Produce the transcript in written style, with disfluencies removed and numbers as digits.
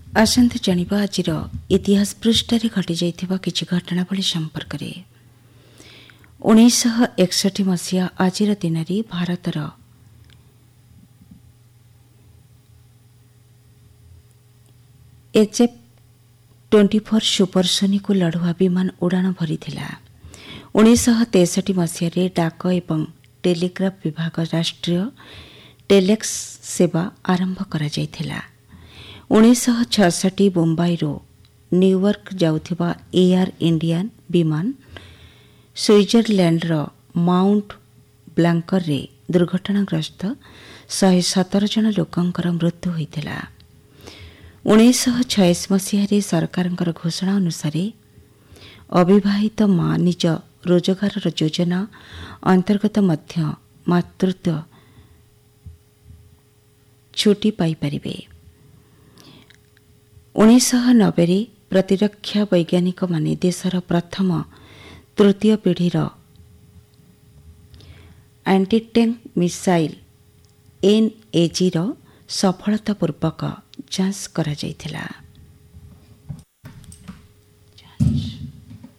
ଆସନ୍ତୁ ଜାଣିବା ଆଜିର ଇତିହାସ ପୃଷ୍ଠାରେ ଘଟିଯାଇଥିବା କିଛି ଘଟଣାବଳୀ ସମ୍ପର୍କରେ। 1961 ମସିହା ଆଜିର ଦିନରେ ଭାରତର HF-24 ସୁପରସୋନିକ ଲଢୁଆ ବିମାନ ଉଡ଼ାଣ ଭରିଥିଲା। 1963 ମସିହାରେ ଡାକ ଏବଂ ଟେଲିଗ୍ରାଫ ବିଭାଗ ରାଷ୍ଟ୍ରୀୟ ଟେଲେକ୍ସ ସେବା ଆରମ୍ଭ କରାଯାଇଥିଲା। 1966 ମୁମ୍ବାଇରୁ ନ୍ୟୁୟର୍କ ଯାଉଥିବା ଏୟାର ଇଣ୍ଡିଆନ ବିମାନ ସୁଇଜରଲ୍ୟାଣ୍ଡର ମାଉଣ୍ଟ ବ୍ଲାଙ୍କରେ ଦୁର୍ଘଟଣାଗ୍ରସ୍ତ 117 ଜଣ ଲୋକଙ୍କର ମୃତ୍ୟୁ ହୋଇଥିଲା। 1986 ମସିହାରେ ସରକାରଙ୍କର ଘୋଷଣା ଅନୁସାରେ ଅବିବାହିତ ମା ନିଜ ରୋଜଗାରର ଯୋଜନା ଅନ୍ତର୍ଗତ ମଧ୍ୟ ମାତୃତ୍ୱ ଛୁଟି ପାଇପାରିବେ। 1990ରେ ପ୍ରତିରକ୍ଷା ବୈଜ୍ଞାନିକମାନେ ଦେଶର ପ୍ରଥମ ତୃତୀୟ ପିଢ଼ିର ଆଣ୍ଟିଟ୍ୟାଙ୍କ ମିସାଇଲ NAGର ସଫଳତାପୂର୍ବକ ଯାଞ୍ଚ କରାଯାଇଥିଲା।